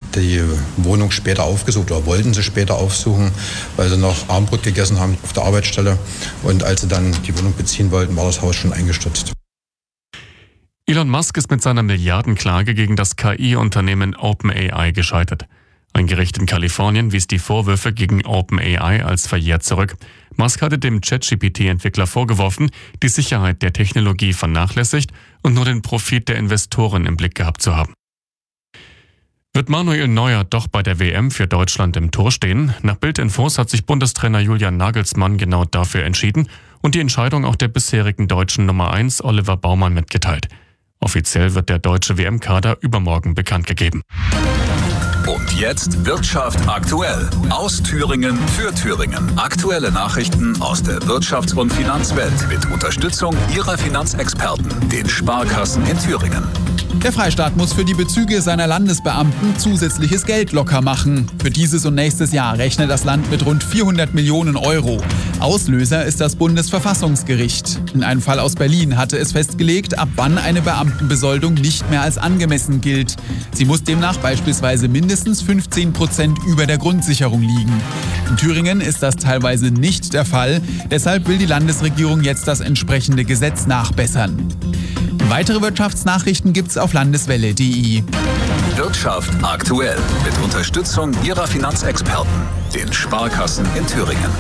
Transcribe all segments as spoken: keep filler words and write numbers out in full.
die Wohnung später aufgesucht oder wollten sie später aufsuchen, weil sie noch Abendbrot gegessen haben auf der Arbeitsstelle. Und als sie dann die Wohnung beziehen wollten, war das Haus schon eingestürzt. Elon Musk ist mit seiner Milliardenklage gegen das K I-Unternehmen OpenAI gescheitert. Ein Gericht in Kalifornien wies die Vorwürfe gegen OpenAI als verjährt zurück. Musk hatte dem ChatGPT-Entwickler vorgeworfen, die Sicherheit der Technologie vernachlässigt und nur den Profit der Investoren im Blick gehabt zu haben. Wird Manuel Neuer doch bei der W M für Deutschland im Tor stehen? Nach Bild-Infos hat sich Bundestrainer Julian Nagelsmann genau dafür entschieden und die Entscheidung auch der bisherigen deutschen Nummer eins Oliver Baumann mitgeteilt. Offiziell wird der deutsche W M-Kader übermorgen bekannt gegeben. Und jetzt Wirtschaft aktuell. Aus Thüringen für Thüringen. Aktuelle Nachrichten aus der Wirtschafts- und Finanzwelt mit Unterstützung Ihrer Finanzexperten, den Sparkassen in Thüringen. Der Freistaat muss für die Bezüge seiner Landesbeamten zusätzliches Geld locker machen. Für dieses und nächstes Jahr rechnet das Land mit rund vierhundert Millionen Euro. Auslöser ist das Bundesverfassungsgericht. In einem Fall aus Berlin hatte es festgelegt, ab wann eine Beamtenbesoldung nicht mehr als angemessen gilt. Sie muss demnach beispielsweise mindestens fünfzehn Prozent über der Grundsicherung liegen. In Thüringen ist das teilweise nicht der Fall. Deshalb will die Landesregierung jetzt das entsprechende Gesetz nachbessern. Weitere Wirtschaftsnachrichten gibt's auf landeswelle punkt de. Wirtschaft aktuell mit Unterstützung Ihrer Finanzexperten, den Sparkassen in Thüringen.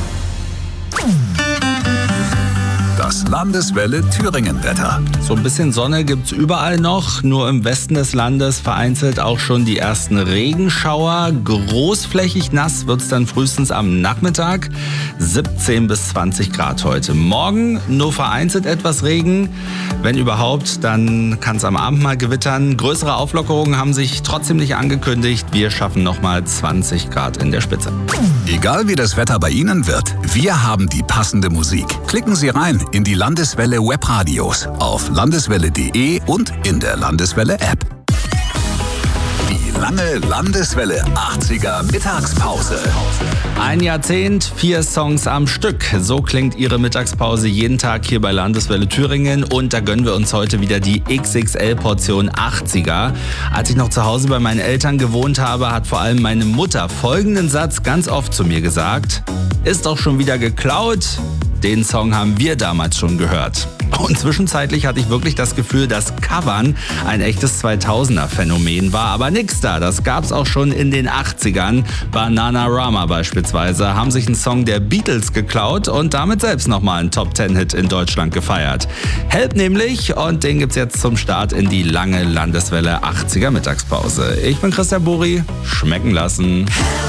Das Landeswelle Thüringen-Wetter. So ein bisschen Sonne gibt's überall noch, nur im Westen des Landes vereinzelt auch schon die ersten Regenschauer. Großflächig nass wird's dann frühestens am Nachmittag. siebzehn bis zwanzig Grad heute. Morgen nur vereinzelt etwas Regen. Wenn überhaupt, dann kann es am Abend mal gewittern. Größere Auflockerungen haben sich trotzdem nicht angekündigt. Wir schaffen nochmal zwanzig Grad in der Spitze. Egal wie das Wetter bei Ihnen wird, wir haben die passende Musik. Klicken Sie rein in die Landeswelle Webradios auf landeswelle punkt de und in der Landeswelle App. Die lange Landeswelle achtziger Mittagspause. Ein Jahrzehnt, vier Songs am Stück. So klingt Ihre Mittagspause jeden Tag hier bei Landeswelle Thüringen. Und da gönnen wir uns heute wieder die X X L-Portion achtziger. Als ich noch zu Hause bei meinen Eltern gewohnt habe, hat vor allem meine Mutter folgenden Satz ganz oft zu mir gesagt. Ist doch schon wieder geklaut. Den Song haben wir damals schon gehört. Und zwischenzeitlich hatte ich wirklich das Gefühl, dass Covern ein echtes zweitausender-Phänomen war. Aber nix da, das gab's auch schon in den achtzigern. Bananarama beispielsweise haben sich einen Song der Beatles geklaut und damit selbst nochmal einen Top-Ten-Hit in Deutschland gefeiert. Help nämlich, und den gibt's jetzt zum Start in die lange Landeswelle achtziger Mittagspause. Ich bin Christian Buri, schmecken lassen.